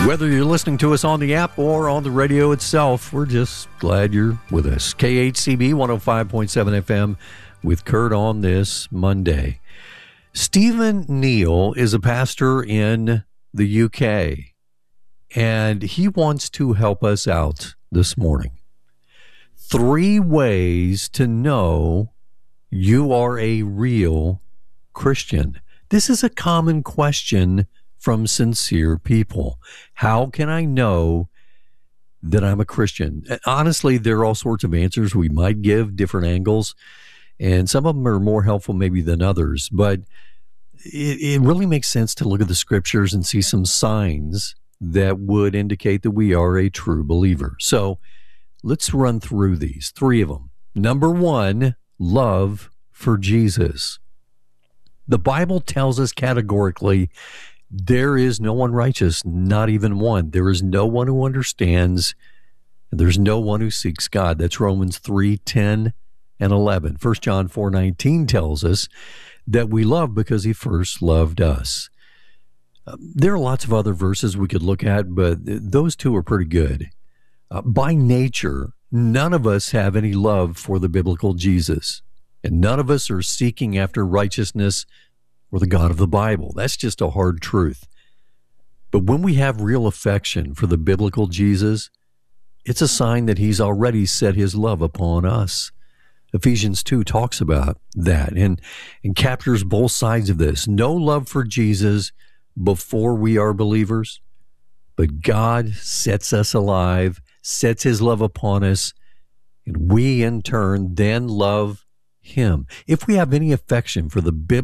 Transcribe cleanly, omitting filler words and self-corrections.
Whether you're listening to us on the app or on the radio itself, we're just glad you're with us. KHCB 105.7 FM with Kurt on this Monday. Stephen Neal is a pastor in the UK, and he wants to help us out this morning. 3 ways to know you are a real Christian. This is a common question from sincere people. How can I know that I'm a Christian? Honestly, there are all sorts of answers we might give, different angles, and some of them are more helpful maybe than others, but it really makes sense to look at the scriptures and see some signs that would indicate that we are a true believer. So let's run through these, 3 of them. Number 1, love for Jesus. The Bible tells us categorically there is no one righteous, not even one. There is no one who understands. There's no one who seeks God. That's Romans 3:10 and 11. 1 John 4:19 tells us that we love because he first loved us. There are lots of other verses we could look at, but those 2 are pretty good. By nature, none of us have any love for the biblical Jesus, and none of us are seeking after righteousness or the God of the Bible. That's just a hard truth. But when we have real affection for the biblical Jesus, it's a sign that he's already set his love upon us. Ephesians 2 talks about that and captures both sides of this. No love for Jesus before we are believers, but God sets us alive, sets his love upon us, and we in turn then love him. If we have any affection for the